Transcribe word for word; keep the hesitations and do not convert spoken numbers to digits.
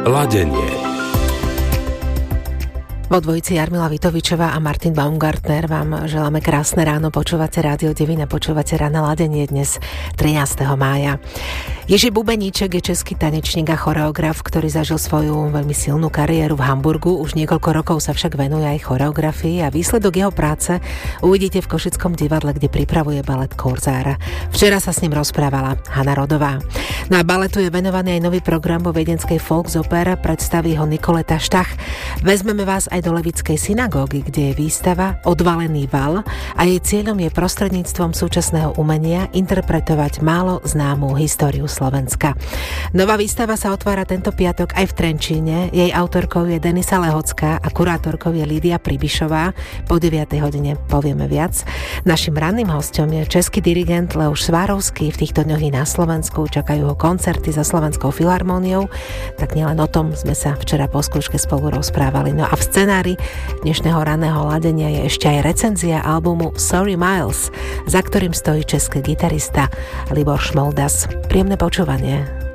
Ladenie. Vo dvojici Jarmila Vitovičová a Martin Baumgartner vám želáme krásne ráno, počúvate Rádio Devina, počúvate Ranné ladenie dnes trinásteho mája. Jiří Bubeníček je český tanečník a choreograf, ktorý zažil svoju veľmi silnú kariéru v Hamburgu. Už niekoľko rokov sa však venuje aj choreografii a výsledok jeho práce uvidíte v Košickom divadle, kde pripravuje balet Korzára. Včera sa s ním rozprávala Hana Rodová. Na baletu je venovaný aj nový program vo viedenskej Volksoper, predstaví ho Nikoleta Štach. Vezmeme vás aj do Levickej synagógy, kde je výstava Odvalený val a jej cieľom je prostredníctvom súčasného umenia interpretovať málo známú históriu Slovenska. Nová výstava sa otvára tento piatok aj v Trenčíne. Jej autorkou je Denisa Lehocká a kurátorkou je Lídia Pribišová. Po deviatej hodine povieme viac. Našim ranným hosťom je český dirigent Leoš Svárovský. V týchto dňoch na Slovensku čakajú ho koncerty za Slovenskou filharmóniou. Tak nielen o tom sme sa včera po skúške spolu rozprávali. No a v scenári dnešného ranného ladenia je ešte aj recenzia albumu Sorry Miles, za ktorým stojí český gitarista Libor Šmoldas. Príjemné počúvanie.